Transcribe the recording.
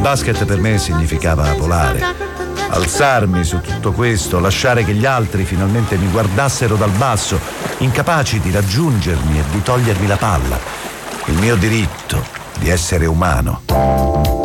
basket per me significava volare. Alzarmi su tutto questo, lasciare che gli altri finalmente mi guardassero dal basso, incapaci di raggiungermi e di togliermi la palla. Il mio diritto di essere umano.